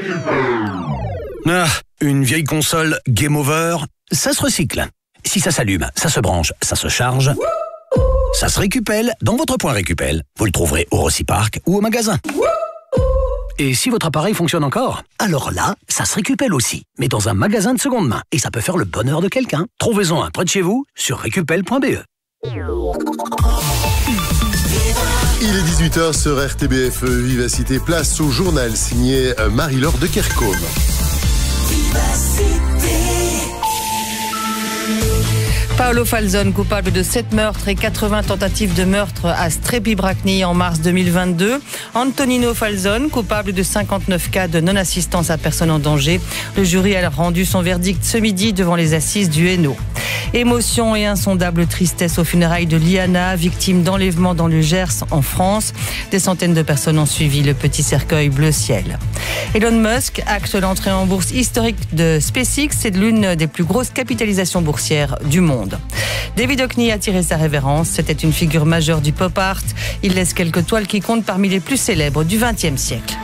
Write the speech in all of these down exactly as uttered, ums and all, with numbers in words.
Ah, une vieille console Game Over, ça se recycle. Si ça s'allume, ça se branche, ça se charge, ça se récupelle dans votre point Récupel. Vous le trouverez au Rossi-Park ou au magasin. Et si votre appareil fonctionne encore, alors là, ça se récupelle aussi, mais dans un magasin de seconde main. Et ça peut faire le bonheur de quelqu'un. Trouvez-en un près de chez vous sur récupel point b e. Il est dix-huit heures sur R T B F E Vivacité. Place au journal signé Marie-Laure de Kerkhove. Paolo Falzon, coupable de sept meurtres et quatre-vingts tentatives de meurtre à Strepi-Bracni en mars deux mille vingt-deux. Antonino Falzon, coupable de cinquante-neuf cas de non-assistance à personne en danger. Le jury a rendu son verdict ce midi devant les assises du Hainaut. Émotion et insondable tristesse aux funérailles de Liana, victime d'enlèvement dans le Gers en France. Des centaines de personnes ont suivi le petit cercueil bleu ciel. Elon Musk acte l'entrée en bourse historique de SpaceX. C'est l'une des plus grosses capitalisations boursières du monde. David Hockney a tiré sa révérence. C'était une figure majeure du pop art. Il laisse quelques toiles qui comptent parmi les plus célèbres du vingtième siècle.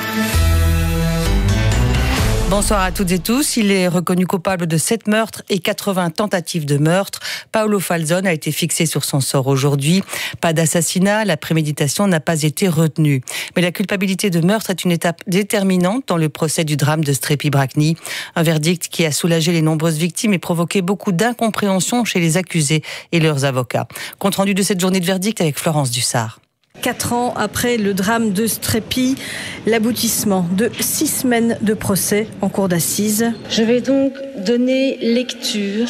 Bonsoir à toutes et tous. Il est reconnu coupable de sept meurtres et quatre-vingts tentatives de meurtre. Paolo Falzon a été fixé sur son sort aujourd'hui. Pas d'assassinat, la préméditation n'a pas été retenue. Mais la culpabilité de meurtre est une étape déterminante dans le procès du drame de Strepi-Bracni. Un verdict qui a soulagé les nombreuses victimes et provoqué beaucoup d'incompréhension chez les accusés et leurs avocats. Compte rendu de cette journée de verdict avec Florence Dussard. Quatre ans après le drame de Strepi, l'aboutissement de six semaines de procès en cour d'assises. Je vais donc donner lecture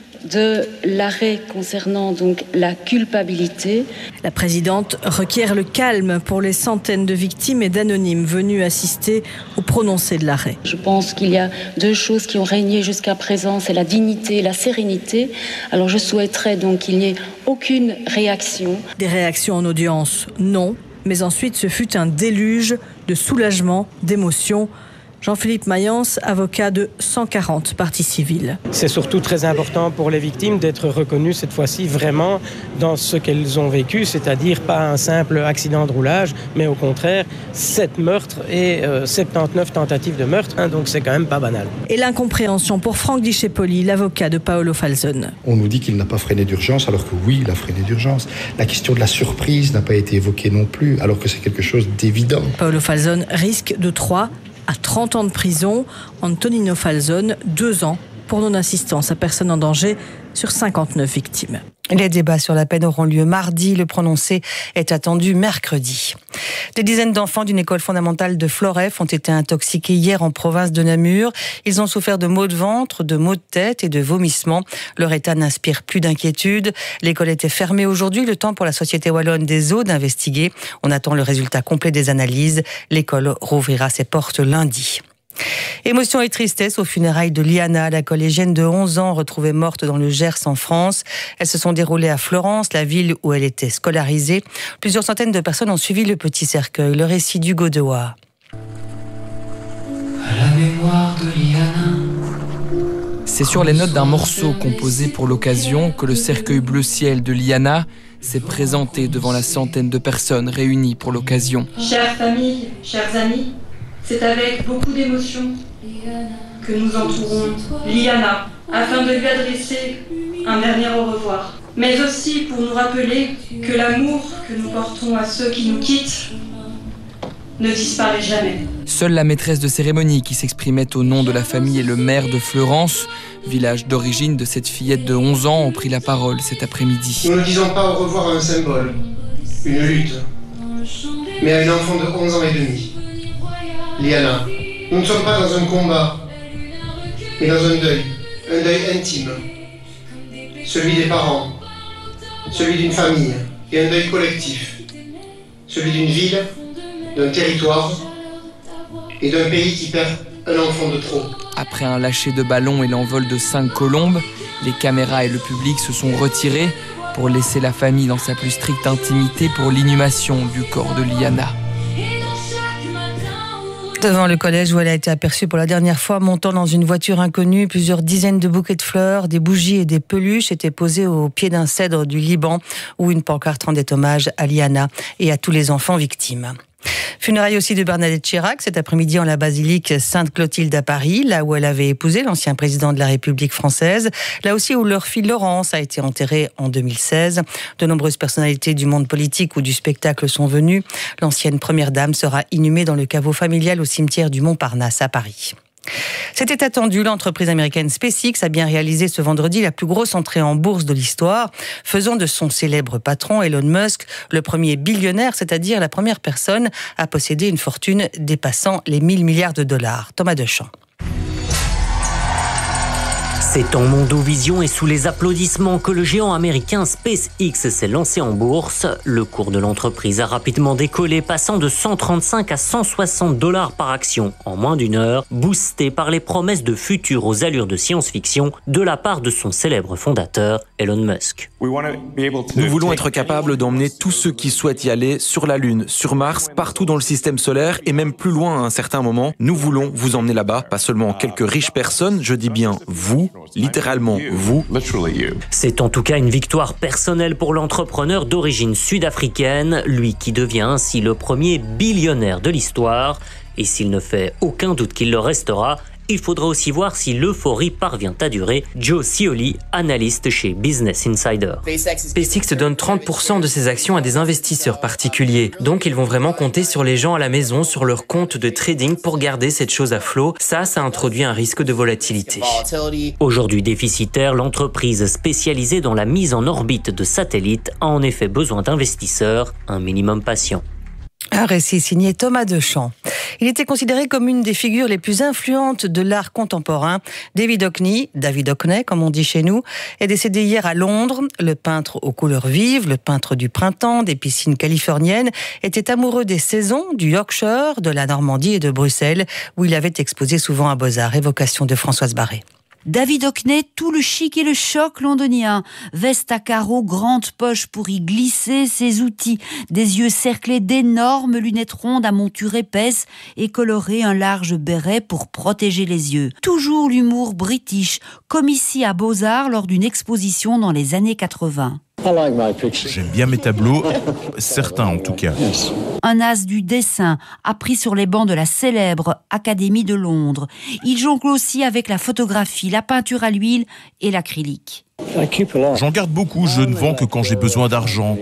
de l'arrêt concernant donc la culpabilité. La présidente requiert le calme pour les centaines de victimes et d'anonymes venus assister au prononcé de l'arrêt. Je pense qu'il y a deux choses qui ont régné jusqu'à présent, c'est la dignité et la sérénité. Alors je souhaiterais donc qu'il n'y ait aucune réaction. Des réactions en audience, non. Mais ensuite, ce fut un déluge de soulagement, d'émotion. Jean-Philippe Mayence, avocat de cent quarante parties civiles. C'est surtout très important pour les victimes d'être reconnues cette fois-ci vraiment dans ce qu'elles ont vécu, c'est-à-dire pas un simple accident de roulage, mais au contraire, sept meurtres et euh, soixante-dix-neuf tentatives de meurtre, hein, donc c'est quand même pas banal. Et l'incompréhension pour Franck Dichepoli, l'avocat de Paolo Falzon. On nous dit qu'il n'a pas freiné d'urgence, alors que oui, il a freiné d'urgence. La question de la surprise n'a pas été évoquée non plus, alors que c'est quelque chose d'évident. Paolo Falzon risque de trois à trente ans de prison. Antonino Falzon, deux ans pour non-assistance à personne en danger sur cinquante-neuf victimes. Les débats sur la peine auront lieu mardi. Le prononcé est attendu mercredi. Des dizaines d'enfants d'une école fondamentale de Floreffe ont été intoxiqués hier en province de Namur. Ils ont souffert de maux de ventre, de maux de tête et de vomissements. Leur état n'inspire plus d'inquiétude. L'école était fermée aujourd'hui. Le temps pour la Société Wallonne des Eaux d'investiguer. On attend le résultat complet des analyses. L'école rouvrira ses portes lundi. Émotion et tristesse aux funérailles de Liana, la collégienne de onze ans retrouvée morte dans le Gers en France. Elles se sont déroulées à Florence, la ville où elle était scolarisée. Plusieurs centaines de personnes ont suivi le petit cercueil. Le récit d'Hugo Dewa. À la mémoire de Liana. C'est sur les notes d'un morceau composé pour l'occasion que le cercueil bleu ciel de Liana s'est présenté devant la centaine de personnes réunies pour l'occasion. Chères familles, chers amis, c'est avec beaucoup d'émotion que nous entourons Liana, afin de lui adresser un dernier au revoir. Mais aussi pour nous rappeler que l'amour que nous portons à ceux qui nous quittent ne disparaît jamais. Seule la maîtresse de cérémonie qui s'exprimait au nom de la famille et le maire de Fleurance, village d'origine de cette fillette de onze ans, ont pris la parole cet après-midi. Nous ne disons pas au revoir à un symbole, une lutte, mais à une enfant de onze ans et demi. Liana, nous ne sommes pas dans un combat, mais dans un deuil, un deuil intime. Celui des parents, celui d'une famille et un deuil collectif. Celui d'une ville, d'un territoire et d'un pays qui perd un enfant de trop. Après un lâcher de ballon et l'envol de cinq colombes, les caméras et le public se sont retirés pour laisser la famille dans sa plus stricte intimité pour l'inhumation du corps de Liana. Devant le collège où elle a été aperçue pour la dernière fois, montant dans une voiture inconnue, plusieurs dizaines de bouquets de fleurs, des bougies et des peluches étaient posés au pied d'un cèdre du Liban où une pancarte rendait hommage à Liana et à tous les enfants victimes. Funérailles aussi de Bernadette Chirac cet après-midi en la basilique Sainte-Clotilde à Paris, là où elle avait épousé l'ancien président de la République française, là aussi où leur fille Laurence a été enterrée en deux mille seize. De nombreuses personnalités du monde politique ou du spectacle sont venues. L'ancienne première dame sera inhumée dans le caveau familial au cimetière du Montparnasse à Paris. C'était attendu, l'entreprise américaine SpaceX a bien réalisé ce vendredi la plus grosse entrée en bourse de l'histoire, faisant de son célèbre patron Elon Musk le premier billionnaire, c'est-à-dire la première personne à posséder une fortune dépassant les mille milliards de dollars. Thomas Deschamps. C'est en Mondovision et sous les applaudissements que le géant américain SpaceX s'est lancé en bourse. Le cours de l'entreprise a rapidement décollé, passant de cent trente-cinq à cent soixante dollars par action en moins d'une heure, boosté par les promesses de futur aux allures de science-fiction de la part de son célèbre fondateur, Elon Musk. Nous voulons être capables d'emmener tous ceux qui souhaitent y aller sur la Lune, sur Mars, partout dans le système solaire et même plus loin à un certain moment. Nous voulons vous emmener là-bas, pas seulement quelques riches personnes, je dis bien vous, littéralement vous. C'est en tout cas une victoire personnelle pour l'entrepreneur d'origine sud-africaine, lui qui devient ainsi le premier billionnaire de l'histoire. Et s'il ne fait aucun doute qu'il le restera, il faudra aussi voir si l'euphorie parvient à durer. Joe Cioli, analyste chez Business Insider. SpaceX donne trente pour cent de ses actions à des investisseurs particuliers. Donc ils vont vraiment compter sur les gens à la maison, sur leur compte de trading pour garder cette chose à flot. Ça, ça introduit un risque de volatilité. Aujourd'hui déficitaire, l'entreprise spécialisée dans la mise en orbite de satellites a en effet besoin d'investisseurs, un minimum patient. Un récit signé Thomas Deschamps. Il était considéré comme une des figures les plus influentes de l'art contemporain. David Hockney, David Hockney comme on dit chez nous, est décédé hier à Londres. Le peintre aux couleurs vives, le peintre du printemps, des piscines californiennes, était amoureux des saisons, du Yorkshire, de la Normandie et de Bruxelles, où il avait exposé souvent à Beaux-Arts. Évocation de Françoise Barré. David Hockney, tout le chic et le choc londonien. Veste à carreaux, grande poche pour y glisser ses outils. Des yeux cerclés d'énormes lunettes rondes à monture épaisse et coloré un large béret pour protéger les yeux. Toujours l'humour british, comme ici à Beaux-Arts lors d'une exposition dans les années quatre-vingts. J'aime bien mes tableaux, certains en tout cas. Un as du dessin, appris sur les bancs de la célèbre Académie de Londres. Il jongle aussi avec la photographie, la peinture à l'huile et l'acrylique. J'en garde beaucoup, je ne vends que quand j'ai besoin d'argent.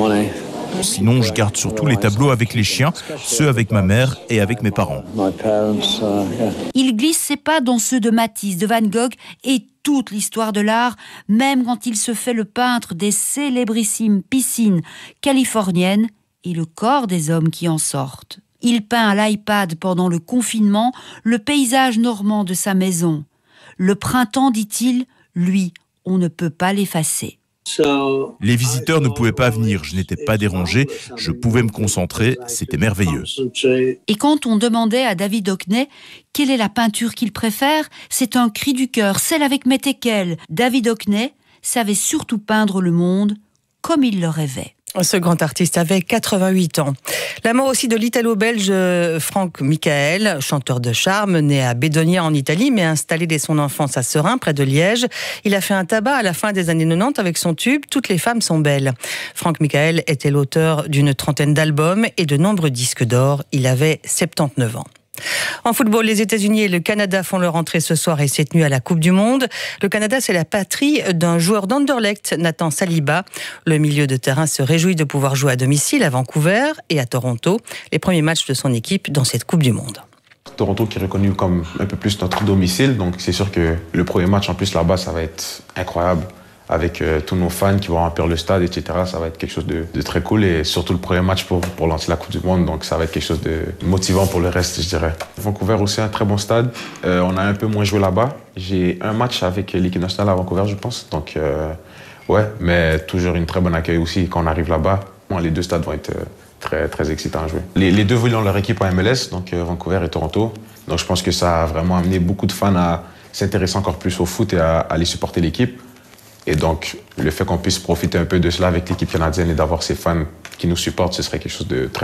Sinon, je garde surtout les tableaux avec les chiens, ceux avec ma mère et avec mes parents. Il glisse ses pas dans ceux de Matisse, de Van Gogh et toute l'histoire de l'art, même quand il se fait le peintre des célébrissimes piscines californiennes et le corps des hommes qui en sortent. Il peint à l'iPad pendant le confinement le paysage normand de sa maison. Le printemps, dit-il, lui, on ne peut pas l'effacer. Les visiteurs ne pouvaient pas venir, je n'étais pas dérangé, je pouvais me concentrer, c'était merveilleux. Et quand on demandait à David Hockney quelle est la peinture qu'il préfère, c'est un cri du cœur, celle avec Mettekel. David Hockney savait surtout peindre le monde comme il le rêvait. Ce grand artiste avait quatre-vingt-huit ans. La mort aussi de l'italo-belge Franck Michael, chanteur de charme, né à Bédonia en Italie, mais installé dès son enfance à Serein, près de Liège. Il a fait un tabac à la fin des années quatre-vingt-dix avec son tube « Toutes les femmes sont belles ». Franck Michael était l'auteur d'une trentaine d'albums et de nombreux disques d'or. Il avait soixante-dix-neuf ans. En football, les États-Unis et le Canada font leur entrée ce soir et cette nuit à la Coupe du Monde. Le Canada, c'est la patrie d'un joueur d'Anderlecht, Nathan Saliba. Le milieu de terrain se réjouit de pouvoir jouer à domicile à Vancouver et à Toronto, les premiers matchs de son équipe dans cette Coupe du Monde. Toronto qui est reconnu comme un peu plus notre domicile, donc c'est sûr que le premier match en plus là-bas, ça va être incroyable. Avec euh, tous nos fans qui vont remplir le stade, et cetera. Ça va être quelque chose de, de très cool et surtout le premier match pour, pour lancer la Coupe du Monde. Donc ça va être quelque chose de motivant pour le reste, je dirais. Vancouver aussi un très bon stade. Euh, on a un peu moins joué là-bas. J'ai un match avec l'équipe nationale à Vancouver, je pense. Donc euh, ouais, mais toujours une très bonne accueil aussi quand on arrive là-bas. Bon, les deux stades vont être euh, très, très excitants à jouer. Les, les deux voulaient leur équipe en M L S, donc euh, Vancouver et Toronto. Donc je pense que ça a vraiment amené beaucoup de fans à s'intéresser encore plus au foot et à, à aller supporter l'équipe. Et donc, le fait qu'on puisse profiter un peu de cela avec l'équipe canadienne et d'avoir ces fans qui nous supportent, ce serait quelque chose de très bien.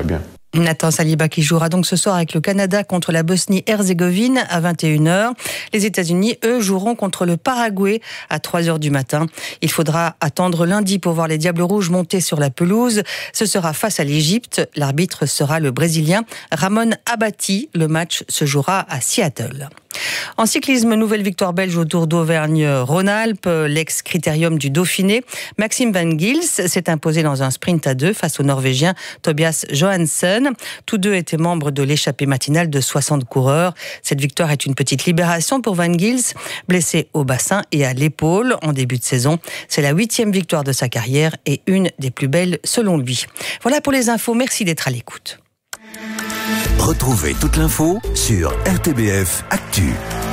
Nathan Saliba qui jouera donc ce soir avec le Canada contre la Bosnie-Herzégovine à vingt et une heures. Les États-Unis, eux, joueront contre le Paraguay à trois heures du matin. Il faudra attendre lundi pour voir les Diables Rouges monter sur la pelouse. Ce sera face à l'Égypte. L'arbitre sera le Brésilien Ramon Abati. Le match se jouera à Seattle. En cyclisme, nouvelle victoire belge au Tour d'Auvergne-Rhône-Alpes, l'ex-critérium du Dauphiné. Maxime Van Gils s'est imposé dans un sprint à deux face au Norvégien Tobias Johansen. Tous deux étaient membres de l'échappée matinale de soixante coureurs. Cette victoire est une petite libération pour Van Gils, blessé au bassin et à l'épaule en début de saison. C'est la huitième victoire de sa carrière et une des plus belles selon lui. Voilà pour les infos, merci d'être à l'écoute. Retrouvez toute l'info sur R T B F Actu.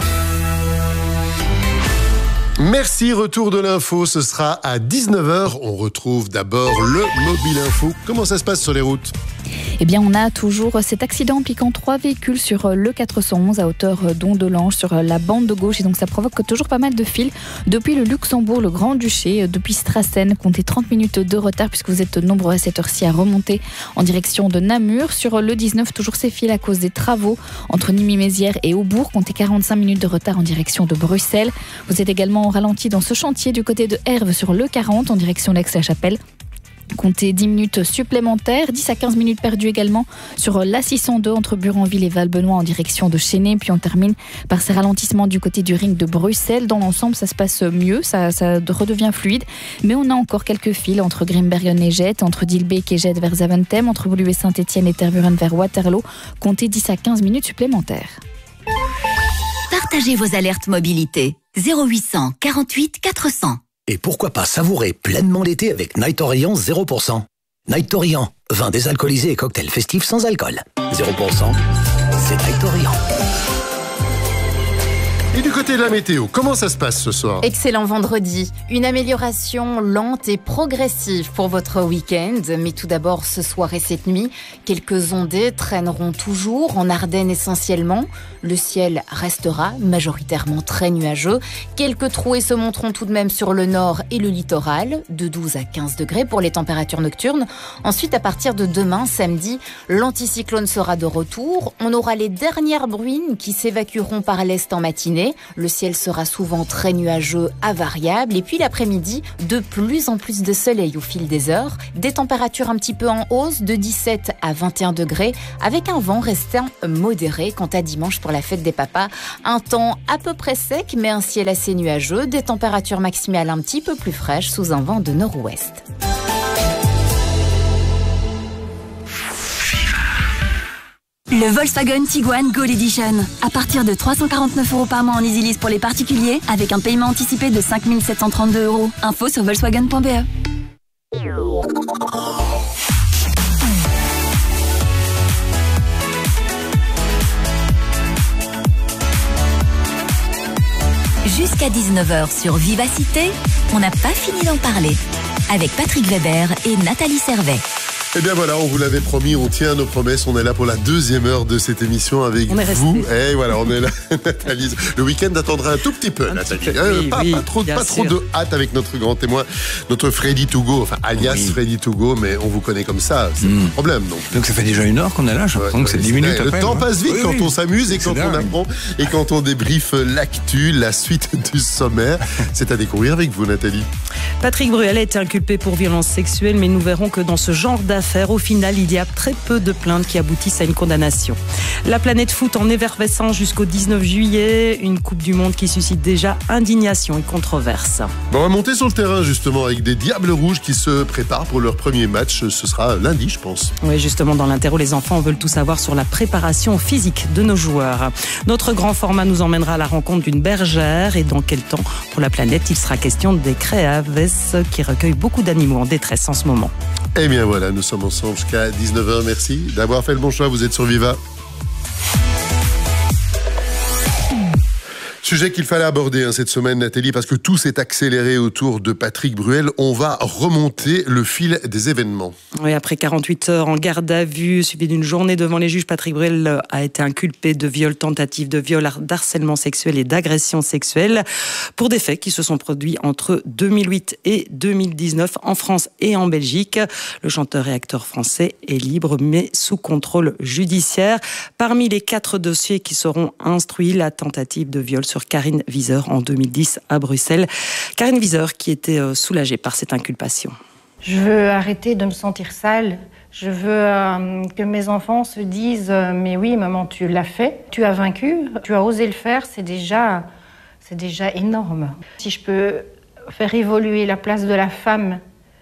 Merci, retour de l'info, ce sera à dix-neuf heures. On retrouve d'abord le Mobile Info. Comment ça se passe sur les routes ? Eh bien, on a toujours cet accident impliquant trois véhicules sur le quatre cent onze à hauteur d'Ondelange sur la bande de gauche. Et donc, ça provoque toujours pas mal de files. Depuis le Luxembourg, le Grand-Duché, depuis Strassen, comptez trente minutes de retard puisque vous êtes nombreux à cette heure-ci à remonter en direction de Namur. Sur le dix-neuf, toujours ces files à cause des travaux entre Nîmes-Mézières et Aubourg. Comptez quarante-cinq minutes de retard en direction de Bruxelles. Vous êtes également ralenti dans ce chantier du côté de Herve sur le quarante en direction d'Aix-la-Chapelle. Comptez dix minutes supplémentaires, dix à quinze minutes perdues également sur l'A six cent deux entre Buranville et Valbenoît en direction de Chénet. Puis on termine par ces ralentissements du côté du ring de Bruxelles. Dans l'ensemble, ça se passe mieux, ça, ça redevient fluide. Mais on a encore quelques files entre Grimbergen et Jette, entre Dilbeek et Jette vers Zaventem, entre Woluwe et Saint-Etienne et Tervuren vers Waterloo. Comptez dix à quinze minutes supplémentaires. Partagez vos alertes mobilité. zéro huit cent quarante-huit quatre cents. Et pourquoi pas savourer pleinement l'été avec Night Orient zéro pour cent. Night Orient, vin désalcoolisé et cocktail festif sans alcool. zéro pour cent, c'est Night Orient. Et du côté de la météo, comment ça se passe ce soir ? Excellent vendredi. Une amélioration lente et progressive pour votre week-end. Mais tout d'abord, ce soir et cette nuit, quelques ondées traîneront toujours en Ardennes essentiellement. Le ciel restera majoritairement très nuageux. Quelques trouées se montreront tout de même sur le nord et le littoral, de douze à quinze degrés pour les températures nocturnes. Ensuite, à partir de demain, samedi, l'anticyclone sera de retour. On aura les dernières bruines qui s'évacueront par l'est en matinée. Le ciel sera souvent très nuageux à variable. Et puis l'après-midi, de plus en plus de soleil au fil des heures. Des températures un petit peu en hausse, de dix-sept à vingt et un degrés, avec un vent restant modéré. Quant à dimanche pour la fête des papas, un temps à peu près sec, mais un ciel assez nuageux. Des températures maximales un petit peu plus fraîches sous un vent de nord-ouest. Le Volkswagen Tiguan Gold Edition. À partir de trois cent quarante-neuf euros par mois en EasyLease pour les particuliers, avec un paiement anticipé de cinq mille sept cent trente-deux euros. Info sur volkswagen point b e. Jusqu'à dix-neuf heures sur Vivacité, on n'a pas fini d'en parler. Avec Patrick Weber et Nathalie Servet. Eh bien voilà, on vous l'avait promis, on tient nos promesses. On est là pour la deuxième heure de cette émission avec on est vous. Et eh, voilà, on est là, Nathalie. Le week-end attendra un tout petit peu, un Nathalie. Petit peu, oui, euh, pas, oui, pas, trop, pas trop de hâte avec notre grand témoin, notre Freddy Tougo, enfin alias oui. Freddy Tougo, mais on vous connaît comme ça, c'est mmh. pas le problème. Donc. donc ça fait déjà une heure qu'on est là, je pense ouais, que c'est dix minutes Le après, temps moi. passe vite oui, quand oui. on s'amuse et quand c'est on dingue. apprend et quand on débriefe l'actu, la suite du sommaire. C'est à découvrir avec vous, Nathalie. Patrick Bruel a été inculpé pour violence sexuelle, mais nous verrons que dans ce genre d'affaires, au final, il y a très peu de plaintes qui aboutissent à une condamnation. La planète foot en effervescence jusqu'au dix-neuf juillet, une Coupe du Monde qui suscite déjà indignation et controverse. Bon, on va monter sur le terrain justement avec des Diables Rouges qui se préparent pour leur premier match. Ce sera lundi, je pense. Oui, justement, dans l'interro, les enfants veulent tout savoir sur la préparation physique de nos joueurs. Notre grand format nous emmènera à la rencontre d'une bergère et dans quel temps pour la planète il sera question des Créaves qui recueillent beaucoup d'animaux en détresse en ce moment. Eh bien voilà, nous sommes ensemble jusqu'à dix-neuf heures. Merci d'avoir fait le bon choix. Vous êtes sur Viva. sujet qu'il fallait aborder hein, cette semaine, Nathalie, parce que tout s'est accéléré autour de Patrick Bruel. On va remonter le fil des événements. Oui, après quarante-huit heures en garde à vue, suivi d'une journée devant les juges, Patrick Bruel a été inculpé de viol, tentative de viol, d'harcèlement sexuel et d'agression sexuelle pour des faits qui se sont produits entre deux mille huit et deux mille dix-neuf en France et en Belgique. Le chanteur et acteur français est libre mais sous contrôle judiciaire. Parmi les quatre dossiers qui seront instruits, la tentative de viol sur Karine Wieser en deux mille dix à Bruxelles. Karine Wieser qui était soulagée par cette inculpation. Je veux arrêter de me sentir sale. Je veux euh, que mes enfants se disent euh, « Mais oui, maman, tu l'as fait. Tu as vaincu. Tu as osé le faire. C'est déjà, c'est déjà énorme. » Si je peux faire évoluer la place de la femme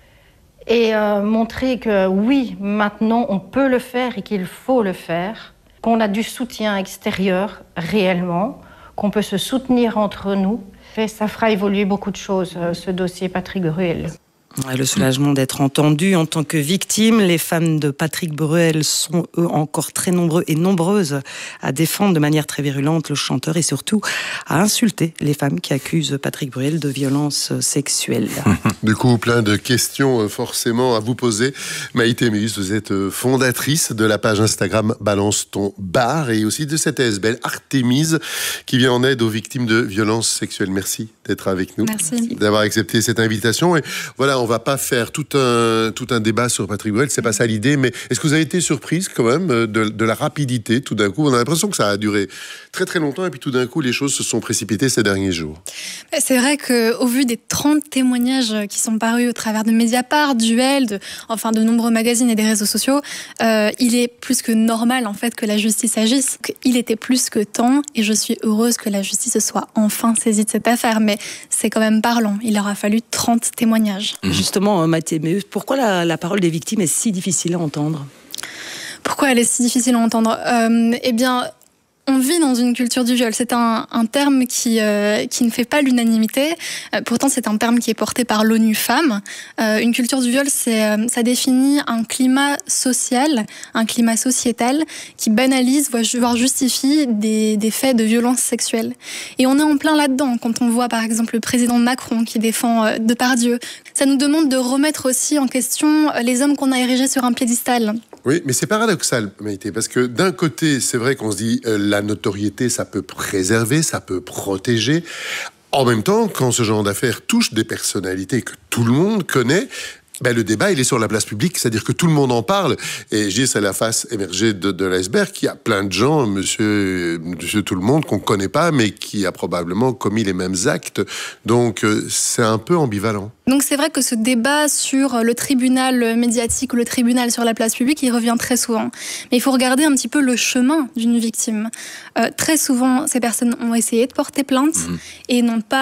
et euh, montrer que oui, maintenant, on peut le faire et qu'il faut le faire, qu'on a du soutien extérieur réellement, qu'on peut se soutenir entre nous. Et ça fera évoluer beaucoup de choses, ce dossier Patrick Bruel. Le soulagement d'être entendu en tant que victime. Les fans de Patrick Bruel sont, eux, encore très nombreux et nombreuses à défendre de manière très virulente le chanteur et surtout à insulter les femmes qui accusent Patrick Bruel de violences sexuelles. Du coup, plein de questions forcément à vous poser. Maïté Méus, vous êtes fondatrice de la page Instagram Balance ton bar et aussi de cette A S B L Artémise qui vient en aide aux victimes de violences sexuelles. Merci d'être avec nous. Merci. D'avoir accepté cette invitation. Et voilà, on va pas faire tout un, tout un débat sur Patrick Bruel, c'est pas ça l'idée, mais est-ce que vous avez été surprise quand même de, de la rapidité tout d'un coup? On a l'impression que ça a duré très très longtemps et puis tout d'un coup les choses se sont précipitées ces derniers jours. C'est vrai qu'au vu des trente témoignages qui sont parus au travers de Mediapart, Duel, de, enfin de nombreux magazines et des réseaux sociaux, euh, il est plus que normal en fait que la justice agisse. Il était plus que temps et je suis heureuse que la justice soit enfin saisie de cette affaire, mais c'est quand même parlant. Il aura fallu trente témoignages. Justement, Mathé, mais pourquoi la, la parole des victimes est si difficile à entendre? Pourquoi elle est si difficile à entendre euh, Eh bien, on vit dans une culture du viol. C'est un, un terme qui, euh, qui ne fait pas l'unanimité. Euh, pourtant, c'est un terme qui est porté par l'ONU Femmes. Euh, une culture du viol, c'est, euh, ça définit un climat social, un climat sociétal qui banalise, voire justifie des, des faits de violence sexuelle. Et on est en plein là-dedans quand on voit, par exemple, le président Macron qui défend euh, Depardieu. Ça nous demande de remettre aussi en question les hommes qu'on a érigés sur un piédestal. Oui, mais c'est paradoxal, Maïté, parce que d'un côté, c'est vrai qu'on se dit euh, la notoriété, ça peut préserver, ça peut protéger. En même temps, quand ce genre d'affaires touche des personnalités que tout le monde connaît, ben, le débat, il est sur la place publique, c'est-à-dire que tout le monde en parle. Et je dis, c'est la face émergée de, de l'iceberg, qu'il y a plein de gens, monsieur, monsieur tout le monde, qu'on ne connaît pas, mais qui a probablement commis les mêmes actes. Donc, euh, c'est un peu ambivalent. Donc c'est vrai que ce débat sur le tribunal médiatique ou le tribunal sur la place publique, il revient très souvent. Mais il faut regarder un petit peu le chemin d'une victime. Euh, très souvent, ces personnes ont essayé de porter plainte mmh. et n'ont pas